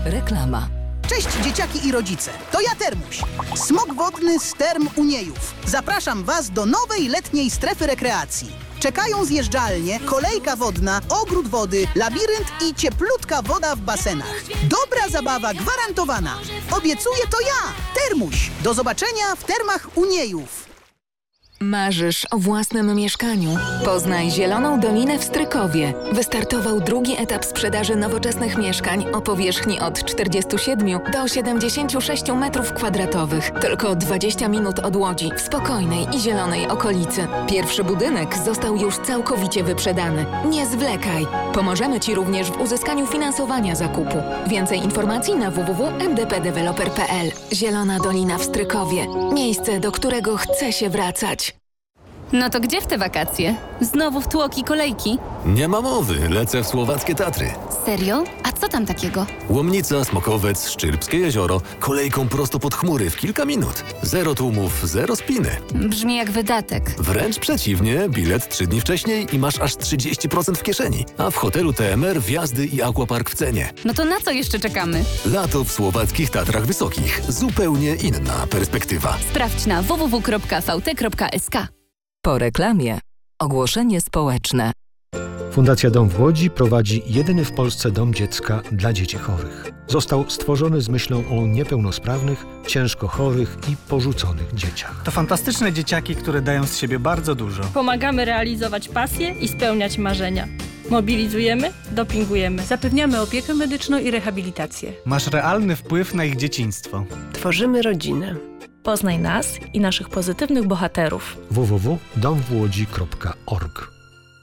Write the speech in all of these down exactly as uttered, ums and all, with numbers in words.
Reklama. Cześć dzieciaki i rodzice, to ja Termuś, smok wodny z Term Uniejów. Zapraszam Was do nowej letniej strefy rekreacji. Czekają zjeżdżalnie, kolejka wodna, ogród wody, labirynt i cieplutka woda w basenach. Dobra zabawa gwarantowana. Obiecuję to ja, Termuś. Do zobaczenia w Termach Uniejów. Marzysz o własnym mieszkaniu? Poznaj Zieloną Dolinę w Strykowie. Wystartował drugi etap sprzedaży nowoczesnych mieszkań o powierzchni od czterdziestu siedmiu do siedemdziesięciu sześciu metrów kwadratowych. Tylko dwadzieścia minut od Łodzi, w spokojnej i zielonej okolicy. Pierwszy budynek został już całkowicie wyprzedany. Nie zwlekaj! Pomożemy Ci również w uzyskaniu finansowania zakupu. Więcej informacji na w w w kropka m d p developer kropka p l. Zielona Dolina w Strykowie. Miejsce, do którego chce się wracać. No to gdzie w te wakacje? Znowu w tłoki kolejki? Nie ma mowy, lecę w słowackie Tatry. Serio? A co tam takiego? Łomnica, Smokowiec, Szczyrbskie jezioro, kolejką prosto pod chmury w kilka minut. Zero tłumów, zero spiny. Brzmi jak wydatek. Wręcz przeciwnie, bilet trzy dni wcześniej i masz aż trzydzieści procent w kieszeni. A w hotelu T M R wjazdy i aquapark w cenie. No to na co jeszcze czekamy? Lato w słowackich Tatrach Wysokich. Zupełnie inna perspektywa. Sprawdź na w w w kropka v t kropka s k. Po reklamie ogłoszenie społeczne. Fundacja Dom w Łodzi prowadzi jedyny w Polsce dom dziecka dla dzieci chorych. Został stworzony z myślą o niepełnosprawnych, ciężko chorych i porzuconych dzieciach. To fantastyczne dzieciaki, które dają z siebie bardzo dużo. Pomagamy realizować pasje i spełniać marzenia. Mobilizujemy, dopingujemy. Zapewniamy opiekę medyczną i rehabilitację. Masz realny wpływ na ich dzieciństwo. Tworzymy rodzinę. Poznaj nas i naszych pozytywnych bohaterów. w w w kropka dom w łodzi kropka org.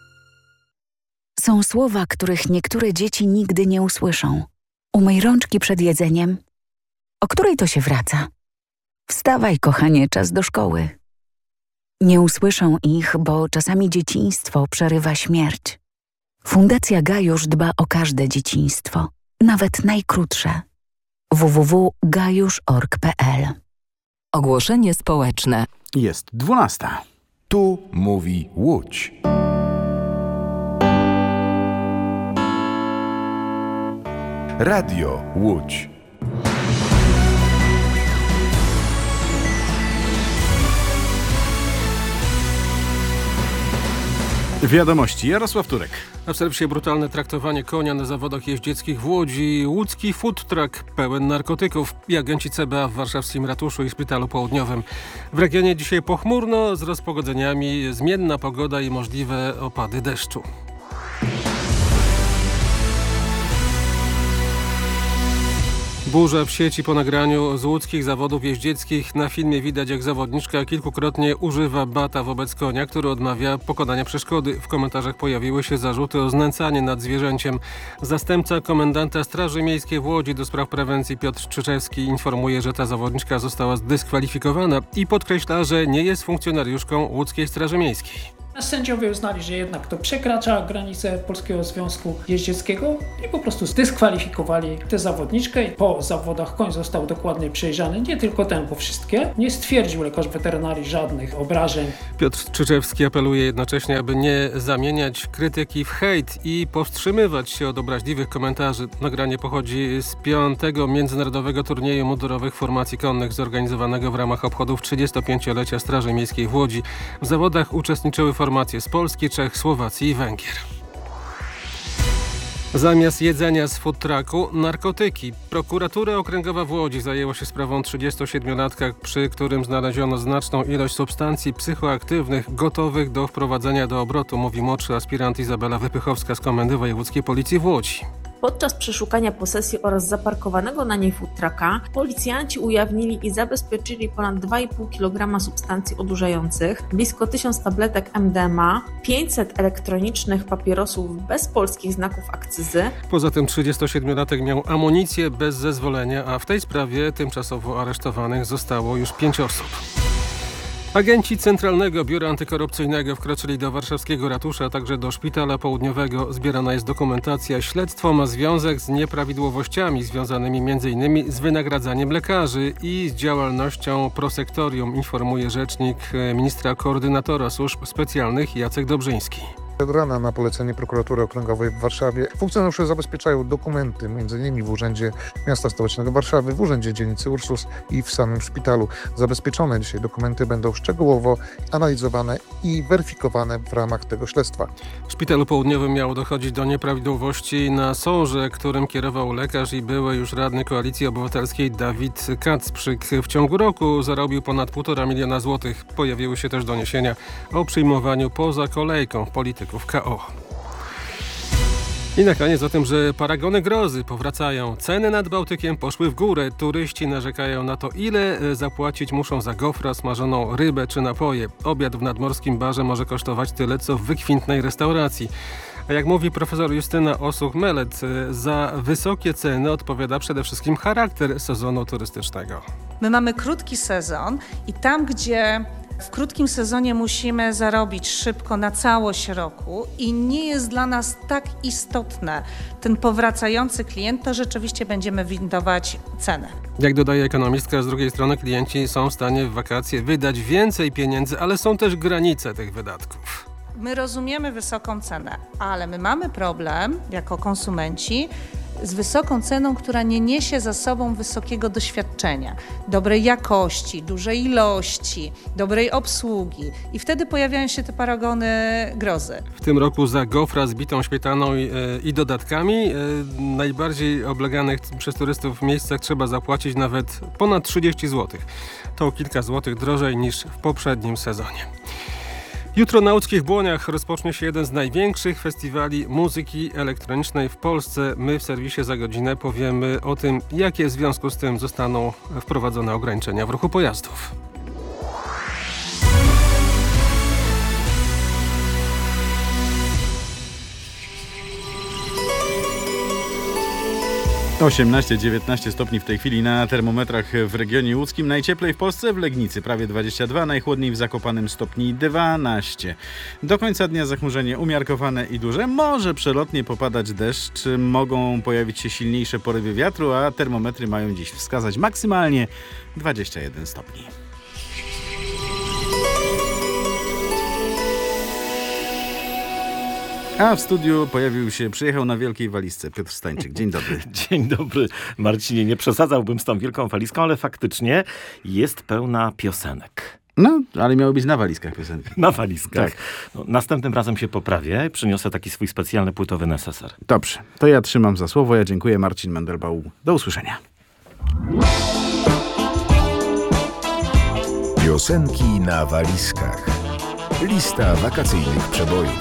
Są słowa, których niektóre dzieci nigdy nie usłyszą. Umyj rączki przed jedzeniem. O której to się wraca? Wstawaj, kochanie, czas do szkoły. Nie usłyszą ich, bo czasami dzieciństwo przerywa śmierć. Fundacja Gajusz dba o każde dzieciństwo, nawet najkrótsze. w w w kropka gajusz kropka org kropka p l. Ogłoszenie społeczne. Jest dwunasta. Tu mówi Łódź. Radio Łódź. Wiadomości. Jarosław Turek. Na serwisie brutalne traktowanie konia na zawodach jeździeckich w Łodzi. Łódzki food truck pełen narkotyków i agenci C B A w warszawskim ratuszu i szpitalu południowym. W regionie dzisiaj pochmurno z rozpogodzeniami, zmienna pogoda i możliwe opady deszczu. Burza w sieci po nagraniu z łódzkich zawodów jeździeckich. Na filmie widać, jak zawodniczka kilkukrotnie używa bata wobec konia, który odmawia pokonania przeszkody. W komentarzach pojawiły się zarzuty o znęcanie nad zwierzęciem. Zastępca komendanta Straży Miejskiej w Łodzi do spraw prewencji Piotr Czyczewski informuje, że ta zawodniczka została zdyskwalifikowana i podkreśla, że nie jest funkcjonariuszką łódzkiej Straży Miejskiej. Sędziowie uznali, że jednak to przekracza granice Polskiego Związku Jeździeckiego i po prostu zdyskwalifikowali tę zawodniczkę. Po zawodach koń został dokładnie przejrzany, nie tylko ten, bo wszystkie. Nie stwierdził lekarz weterynarii żadnych obrażeń. Piotr Czyczewski apeluje jednocześnie, aby nie zamieniać krytyki w hejt i powstrzymywać się od obraźliwych komentarzy. Nagranie pochodzi z piątego międzynarodowego turnieju mundurowych formacji konnych zorganizowanego w ramach obchodów trzydziestopięciolecia Straży Miejskiej w Łodzi. W zawodach uczestniczyły formacje z Polski, Czech, Słowacji i Węgier. Zamiast jedzenia z food trucku narkotyki. Prokuratura Okręgowa w Łodzi zajęła się sprawą trzydziestosiedmiolatka, przy którym znaleziono znaczną ilość substancji psychoaktywnych gotowych do wprowadzenia do obrotu, mówi młodszy aspirant Izabela Wypychowska z Komendy Wojewódzkiej Policji w Łodzi. Podczas przeszukania posesji oraz zaparkowanego na niej food trucka policjanci ujawnili i zabezpieczyli ponad dwa i pół kilograma substancji odurzających, blisko tysiąc tabletek M D M A, pięćset elektronicznych papierosów bez polskich znaków akcyzy. Poza tym trzydziestosiedmiolatek miał amunicję bez zezwolenia, a w tej sprawie tymczasowo aresztowanych zostało już pięć osób. Agenci Centralnego Biura Antykorupcyjnego wkroczyli do warszawskiego ratusza, a także do szpitala południowego. Zbierana jest dokumentacja. Śledztwo ma związek z nieprawidłowościami związanymi między innymi z wynagradzaniem lekarzy i z działalnością prosektorium, informuje rzecznik ministra koordynatora służb specjalnych Jacek Dobrzyński. Od rana na polecenie Prokuratury Okręgowej w Warszawie funkcjonariusze zabezpieczają dokumenty, m.in. w Urzędzie Miasta Stołecznego Warszawy, w Urzędzie Dzielnicy Ursus i w samym szpitalu. Zabezpieczone dzisiaj dokumenty będą szczegółowo analizowane i weryfikowane w ramach tego śledztwa. W Szpitalu Południowym miało dochodzić do nieprawidłowości na sorze, którym kierował lekarz i były już radny Koalicji Obywatelskiej Dawid Kacprzyk. W ciągu roku zarobił ponad półtora miliona złotych. Pojawiły się też doniesienia o przyjmowaniu poza kolejką polityków K O. I na koniec o tym, że paragony grozy powracają. Ceny nad Bałtykiem poszły w górę. Turyści narzekają na to, ile zapłacić muszą za gofra, smażoną rybę czy napoje. Obiad w nadmorskim barze może kosztować tyle, co w wykwintnej restauracji. A jak mówi profesor Justyna Osuch-Melet, za wysokie ceny odpowiada przede wszystkim charakter sezonu turystycznego. My mamy krótki sezon i tam, gdzie w krótkim sezonie musimy zarobić szybko na całość roku i nie jest dla nas tak istotne ten powracający klient, to rzeczywiście będziemy windować cenę. Jak dodaje ekonomistka, z drugiej strony klienci są w stanie w wakacje wydać więcej pieniędzy, ale są też granice tych wydatków. My rozumiemy wysoką cenę, ale my mamy problem jako konsumenci z wysoką ceną, która nie niesie za sobą wysokiego doświadczenia, dobrej jakości, dużej ilości, dobrej obsługi i wtedy pojawiają się te paragony grozy. W tym roku za gofra z bitą śmietaną i, i dodatkami e, najbardziej obleganych przez turystów miejscach trzeba zapłacić nawet ponad trzydzieści złotych. To o kilka złotych drożej niż w poprzednim sezonie. Jutro na łódzkich Błoniach rozpocznie się jeden z największych festiwali muzyki elektronicznej w Polsce. My w serwisie Za godzinę powiemy o tym, jakie w związku z tym zostaną wprowadzone ograniczenia w ruchu pojazdów. osiemnaście dziewiętnaście stopni w tej chwili na termometrach w regionie łódzkim. Najcieplej w Polsce w Legnicy prawie dwadzieścia dwa, najchłodniej w Zakopanem stopni dwanaście. Do końca dnia zachmurzenie umiarkowane i duże. Może przelotnie popadać deszcz, mogą pojawić się silniejsze porywy wiatru, a termometry mają dziś wskazać maksymalnie dwadzieścia jeden stopni. A w studiu pojawił się, przyjechał na wielkiej walizce Piotr Stańczyk. Dzień dobry. Dzień dobry, Marcinie. Nie przesadzałbym z tą wielką walizką, ale faktycznie jest pełna piosenek. No, ale miały być na walizkach piosenki. Na walizkach. Tak. No, następnym razem się poprawię. Przyniosę taki swój specjalny płytowy neseser. Dobrze, to ja trzymam za słowo. Ja dziękuję. Marcin Mendelbau. Do usłyszenia. Piosenki na walizkach. Lista wakacyjnych przebojów.